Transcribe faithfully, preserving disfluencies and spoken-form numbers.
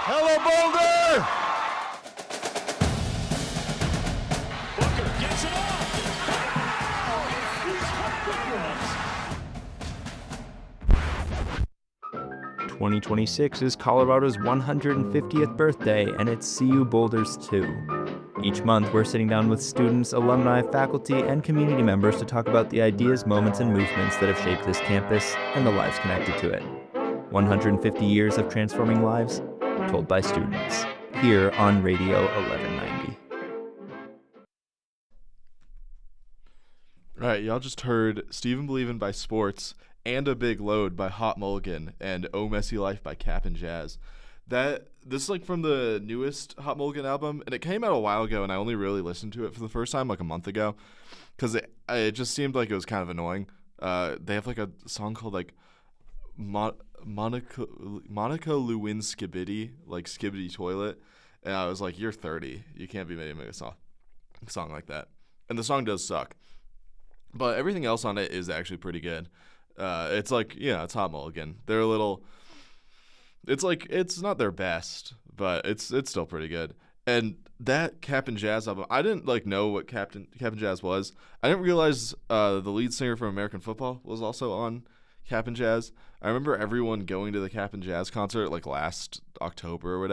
Hello, Boulder! Booker gets it off. twenty twenty-six is Colorado's one hundred fiftieth birthday, and it's C U Boulders too. Each month, we're sitting down with students, alumni, faculty, and community members to talk about the ideas, moments, and movements that have shaped this campus and the lives connected to it. one hundred fifty years of transforming lives, told by students, here on Radio eleven ninety. All right, y'all just heard Stephen Believin' by Sports and A Big Load by Hot Mulligan and Oh Messy Life by Cap and Jazz. That this is like from the newest Hot Mulligan album, and it came out a while ago, and I only really listened to it for the first time like a month ago because it, it just seemed like it was kind of annoying. Uh, they have like a song called like Mo- Monica Monica Lewinsky, like Skibbity Toilet, and I was like, you're thirty, you can't be making a song, a song like that. And the song does suck, but everything else on it is actually pretty good. Uh, it's like, yeah, it's Hot Mulligan. They're a little, it's like, it's not their best, but it's it's still pretty good. And that Cap and Jazz album, I didn't like know what Captain Cap and Jazz was. I didn't realize uh, the lead singer from American Football was also on Cap and Jazz. I remember everyone going to the Cap and Jazz concert like last October or whatever.